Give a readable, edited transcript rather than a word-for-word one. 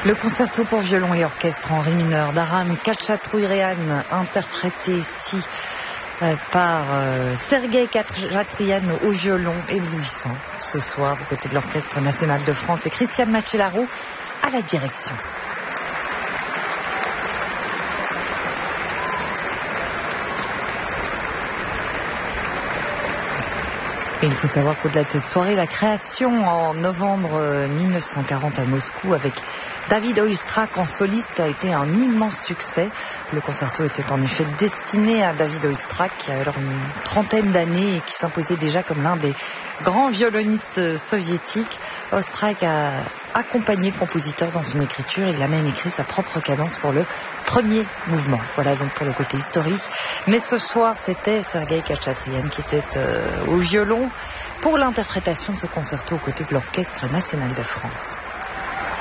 Le concerto pour violon et orchestre en ré mineur d'Aram Khachaturian, interprété ici par Sergueï Khachaturian au violon, éblouissant ce soir aux côtés de l'Orchestre National de France, et Christiane Macellaro à la direction. Et il faut savoir qu'au-delà de cette soirée, la création en novembre 1940 à Moscou avec David Oistrakh en soliste a été un immense succès. Le concerto était en effet destiné à David Oistrakh, qui avait alors une trentaine d'années et qui s'imposait déjà comme l'un des grands violonistes soviétiques. Oistrakh a accompagné le compositeur dans une écriture. Il a même écrit sa propre cadence pour le premier mouvement. Voilà donc pour le côté historique. Mais ce soir, c'était Sergueï Khachaturian qui était au violon pour l'interprétation de ce concerto aux côtés de l'Orchestre National de France.